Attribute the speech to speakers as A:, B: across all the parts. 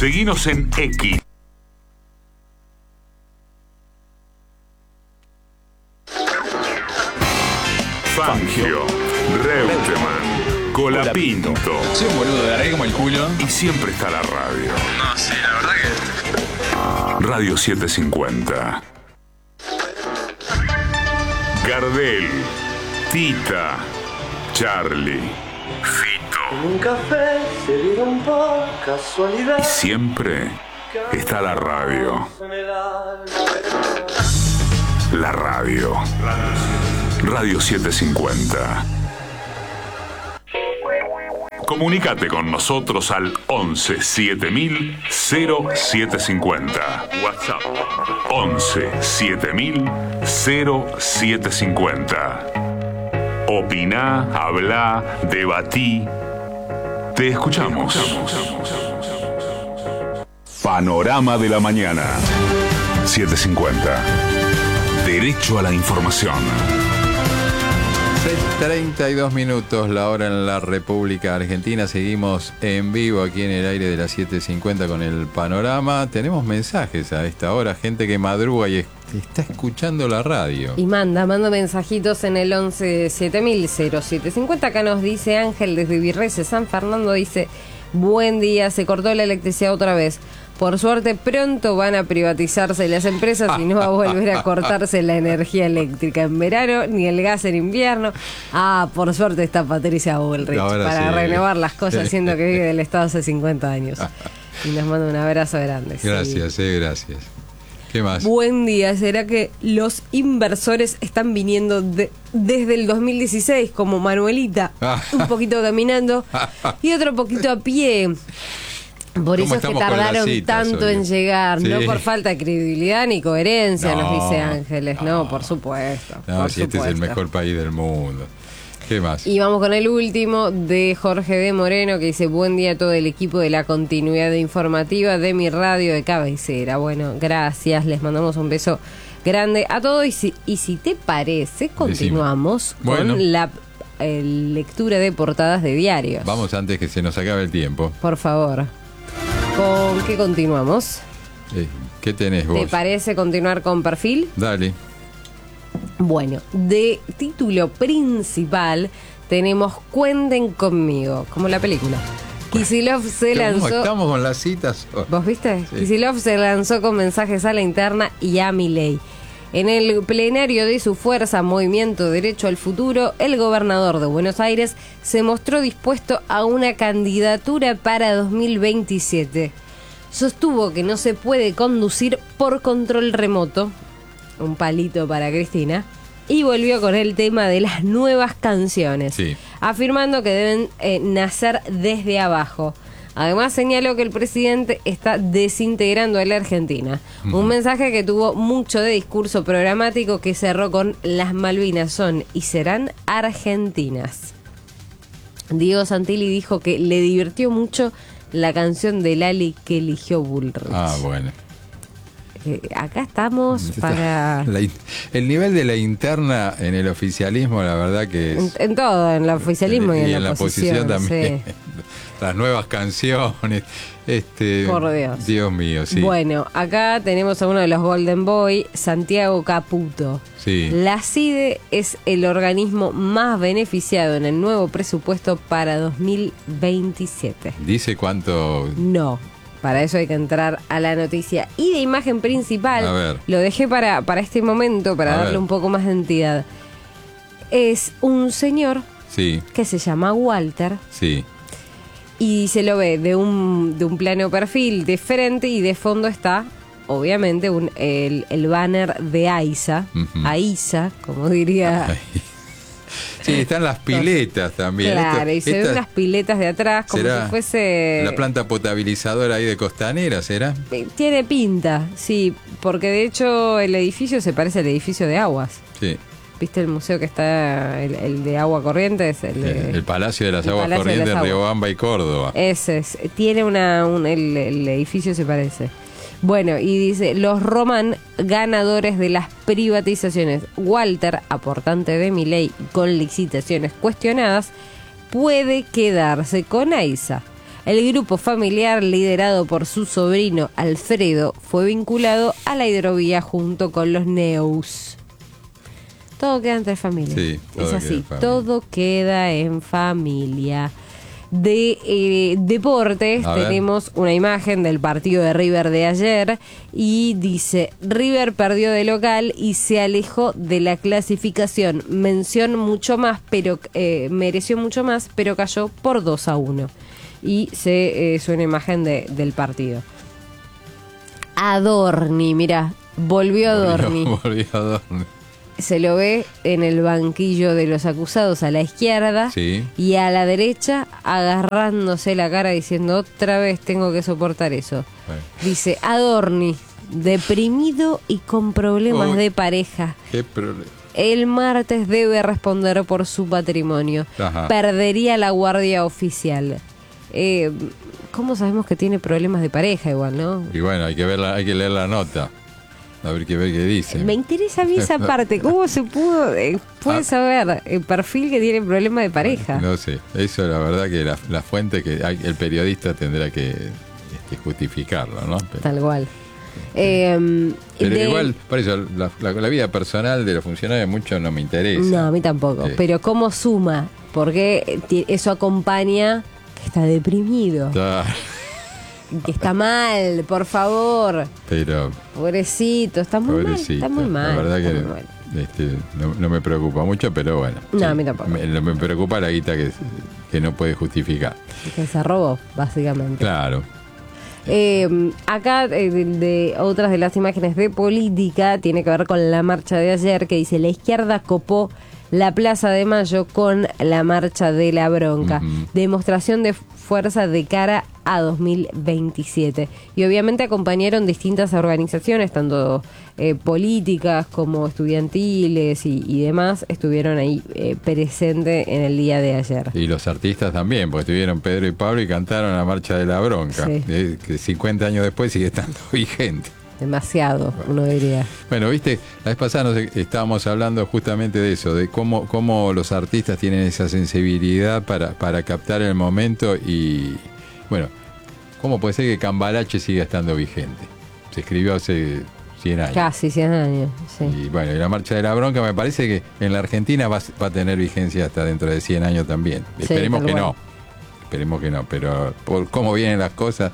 A: Seguinos en X. Fangio, Reutemann, Colapinto.
B: Soy un boludo, de como el culo.
A: Y siempre está la radio.
B: No, sí, la verdad que...
A: Radio 750. Gardel, Tita, Charlie, Fito.
C: Un café se dieron por casualidad.
A: Y siempre está la radio. La radio. Radio 750. Comunicate con nosotros al 11 7000 0750. WhatsApp 11 7000 0750. Opiná, hablá, debatí. Te escuchamos. Panorama de la mañana. 750. Derecho a la información.
D: 32 minutos la hora en la República Argentina. Seguimos en vivo aquí en el aire de las 7:50 con el panorama. Tenemos mensajes a esta hora, gente que madruga y está escuchando la radio.
E: Y mando mensajitos en el 11 7000 0750. Acá nos dice Ángel desde Virreyes, San Fernando, dice: buen día, se cortó la electricidad otra vez. Por suerte pronto van a privatizarse las empresas y no va a volver a cortarse la energía eléctrica en verano ni el gas en invierno. Por suerte está Patricia Bullrich para renovar las cosas, siendo que vive del Estado hace 50 años. Y nos manda un abrazo grande.
D: Gracias,
E: sí.
D: Gracias. ¿Qué más?
E: Buen día. ¿Será que los inversores están viniendo desde el 2016 como Manuelita? Un poquito caminando y otro poquito a pie. Por eso es que tardaron tanto en llegar, sí. No por falta de credibilidad ni coherencia, nos dice Ángeles, no, por supuesto.
D: No, si este es el mejor país del mundo. ¿Qué más?
E: Y vamos con el último de Jorge de Moreno, que dice: buen día a todo el equipo de la continuidad informativa de mi radio de cabecera. Bueno, gracias, les mandamos un beso grande a todos y si te parece, continuamos con la lectura de portadas de diarios.
D: Vamos antes que se nos acabe el tiempo.
E: Por favor. ¿Con qué continuamos?
D: ¿Qué tenés vos?
E: ¿Te parece continuar con Perfil?
D: Dale.
E: Bueno, de título principal tenemos Cuenten conmigo, como la película. Kicillof se lanzó...
D: Estamos con las citas.
E: ¿Vos viste?
D: Sí.
E: Kicillof se lanzó con mensajes a la interna y a Milei. En el plenario de su fuerza Movimiento Derecho al Futuro, el gobernador de Buenos Aires se mostró dispuesto a una candidatura para 2027. Sostuvo que no se puede conducir por control remoto, un palito para Cristina, y volvió con el tema de las nuevas canciones, afirmando que deben nacer desde abajo. Además señaló que el presidente está desintegrando a la Argentina. Un mensaje que tuvo mucho de discurso programático que cerró con: las Malvinas son y serán argentinas. Diego Santilli dijo que le divirtió mucho la canción de Lali que eligió Bullrich.
D: Bueno.
E: Acá estamos para...
D: El nivel de la interna en el oficialismo, la verdad que es...
E: En todo, en el oficialismo y en la oposición
D: también.
E: Sí.
D: Las nuevas canciones.
E: Por Dios.
D: Dios mío, sí.
E: Bueno, acá tenemos a uno de los Golden Boy, Santiago Caputo.
D: Sí.
E: La CIDE es el organismo más beneficiado en el nuevo presupuesto para 2027.
D: ¿Dice cuánto?
E: No. Para eso hay que entrar a la noticia. Y de imagen principal, lo dejé para este momento, para darle un poco más de entidad. Es un señor que se llama Walter.
D: Sí.
E: Y se lo ve de un plano perfil de frente y de fondo está, obviamente, el banner de AISA. AISA, como diría...
D: Sí, están las piletas también.
E: Claro, y se ven unas piletas de atrás como si fuese...
D: La planta potabilizadora ahí de Costanera, ¿será?
E: Tiene pinta, sí, porque de hecho el edificio se parece al edificio de Aguas.
D: Sí.
E: ¿Viste el museo que está, el de Agua Corrientes?
D: El Palacio de las Aguas Corrientes de Riobamba y Córdoba.
E: Ese es, tiene el edificio se parece. Bueno, y dice: los Román, ganadores de las privatizaciones. Walter, aportante de Milei con licitaciones cuestionadas, puede quedarse con AISA. El grupo familiar, liderado por su sobrino Alfredo, fue vinculado a la hidrovía junto con los Neus. Todo queda entre familia.
D: Sí, todo
E: es
D: queda
E: así,
D: en familia.
E: todo queda en familia. De deportes
D: A ver.
E: tenemos una imagen del partido de River de ayer y dice: River perdió de local y se alejó de la clasificación. Mención mucho más, pero mereció mucho más, pero cayó por 2-1. Y es una imagen del partido. Adorni, mira, volvió Adorni.
D: Volvió Adorni.
E: Se lo ve en el banquillo de los acusados a la izquierda,
D: Sí.
E: y a la derecha agarrándose la cara diciendo: otra vez tengo que soportar eso.
D: Bueno.
E: Dice Adorni, deprimido y con problemas
D: Uy.
E: de pareja.
D: Qué problema.
E: El martes debe responder por su patrimonio.
D: Ajá.
E: Perdería la guardia oficial. ¿Cómo sabemos que tiene problemas de pareja igual, no?
D: Y bueno, hay que leer la nota. A ver qué dice.
E: Me interesa a mí esa parte. ¿Cómo se puede saber el perfil que tiene problemas de pareja?
D: No sé, eso la verdad que la fuente que el periodista tendrá que justificarlo, ¿no?
E: Tal cual.
D: Pero igual, por eso, la vida personal de los funcionarios mucho no me interesa.
E: No, a mí tampoco.
D: Sí.
E: Pero ¿cómo suma? Porque eso acompaña que está deprimido,
D: Claro,
E: que está mal, por favor.
D: pero
E: Pobrecito, está muy
D: pobrecito.
E: mal. Está muy mal.
D: La verdad
E: está
D: que
E: muy mal.
D: no me preocupa mucho, pero bueno.
E: No, a mí tampoco.
D: Me preocupa la guita que no puede justificar.
E: Que se robó, básicamente.
D: Claro.
E: Acá, de otras de las imágenes de política, tiene que ver con la marcha de ayer, que dice: la izquierda copó la Plaza de Mayo con la marcha de la bronca.
D: Ujú.
E: Demostración de fuerza de cara a 2027. Y obviamente acompañaron distintas organizaciones, tanto políticas como estudiantiles y demás, estuvieron ahí presentes en el día de ayer.
D: Y los artistas también, porque estuvieron Pedro y Pablo y cantaron la marcha de la bronca.
E: Sí.
D: Que 50 años después sigue estando vigente.
E: Demasiado, uno diría.
D: Bueno, viste, la vez pasada estábamos hablando justamente de eso, de cómo los artistas tienen esa sensibilidad para captar el momento y, bueno, ¿cómo puede ser que Cambalache siga estando vigente? Se escribió hace 100 años.
E: Casi 100 años, sí.
D: Y bueno, y la marcha de la bronca me parece que en la Argentina va a tener vigencia hasta dentro de 100 años también.
E: Sí,
D: Esperemos
E: tal
D: que
E: cual.
D: no. Esperemos que no, pero por cómo vienen las cosas,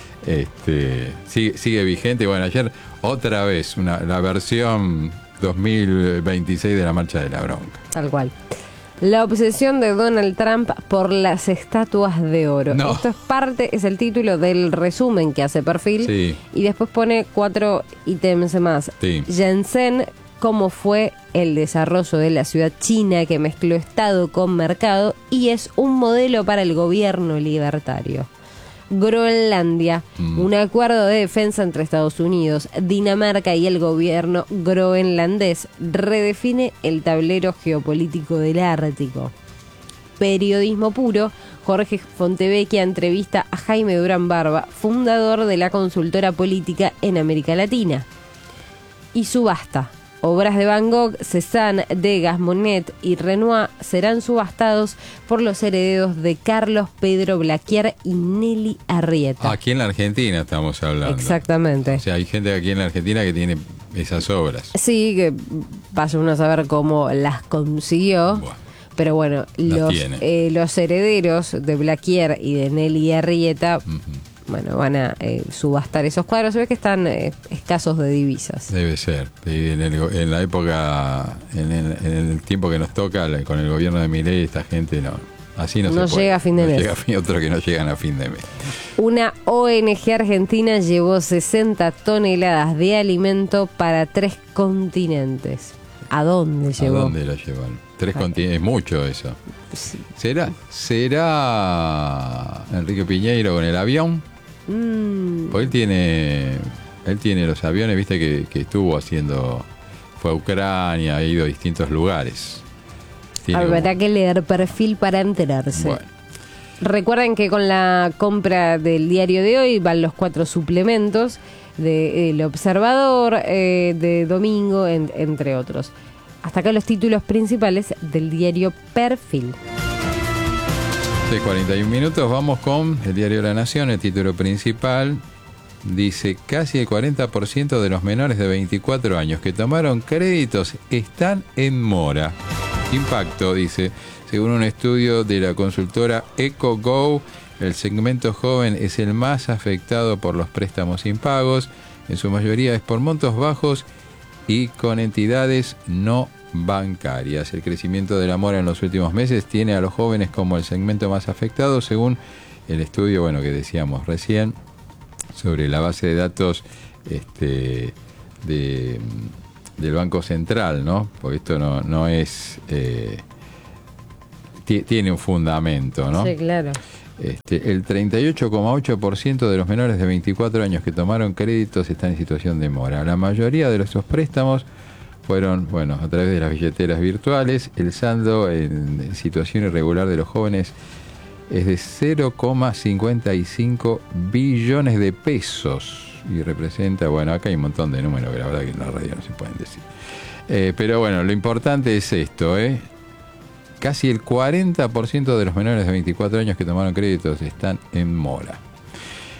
D: sigue vigente. Bueno, ayer otra vez la versión 2026 de la marcha de la bronca.
E: Tal cual. La obsesión de Donald Trump por las estatuas de oro.
D: No.
E: Esto es el título del resumen que hace Perfil.
D: Sí.
E: Y después pone 4 ítems más.
D: Sí.
E: Shenzhen, cómo fue el desarrollo de la ciudad china que mezcló Estado con mercado y es un modelo para el gobierno libertario. Groenlandia, un acuerdo de defensa entre Estados Unidos, Dinamarca y el gobierno groenlandés redefine el tablero geopolítico del Ártico. Periodismo puro, Jorge Fontevecchia entrevista a Jaime Durán Barba, fundador de la consultora política en América Latina. Y subasta. Obras de Van Gogh, Cézanne, Degas, Monet y Renoir serán subastados por los herederos de Carlos Pedro Blaquier y Nelly Arrieta.
D: Aquí en la Argentina estamos hablando.
E: Exactamente.
D: O sea, hay gente aquí en la Argentina que tiene esas obras.
E: Sí, que vaya uno a saber cómo las consiguió.
D: Buah.
E: Pero bueno,
D: tiene.
E: los herederos de Blaquier y de Nelly Arrieta, bueno, van a subastar esos cuadros. Se ve que están escasos de divisas.
D: Debe ser. Y en la época, en el tiempo que nos toca, con el gobierno de Milei, esta gente así no se puede.
E: Llega a fin de mes.
D: Otro que no llegan a fin de mes.
E: Una ONG argentina llevó 60 toneladas de alimento para 3 continentes. ¿A dónde llevó?
D: ¿A dónde lo llevan? 3 continentes, es mucho eso.
E: Sí.
D: ¿Será Enrique Piñeiro con el avión? Porque él tiene los aviones, viste que estuvo fue a Ucrania, ha ido a distintos lugares.
E: Habrá que leer Perfil para enterarse.
D: Bueno,
E: Recuerden que con la compra del diario de hoy van los 4 suplementos del Observador, de Domingo, entre otros. Hasta acá los títulos principales del diario Perfil.
D: 41 minutos, vamos con el diario La Nación, el título principal. Dice, casi el 40% de los menores de 24 años que tomaron créditos están en mora. Impacto, dice, según un estudio de la consultora EcoGo, el segmento joven es el más afectado por los préstamos impagos. En su mayoría es por montos bajos y con entidades no bancarias. El crecimiento de la mora en los últimos meses tiene a los jóvenes como el segmento más afectado, según el estudio, bueno, que decíamos recién, sobre la base de datos del Banco Central, ¿no? Porque esto no es... tiene un fundamento, ¿no?
E: Sí, claro.
D: El 38,8% de los menores de 24 años que tomaron créditos están en situación de mora. La mayoría de estos préstamos fueron, bueno, a través de las billeteras virtuales. El saldo en situación irregular de los jóvenes es de 0,55 billones de pesos y representa, bueno, acá hay un montón de números que la verdad que en la radio no se pueden decir. Pero bueno, lo importante es esto, Casi el 40% de los menores de 24 años que tomaron créditos están en mora.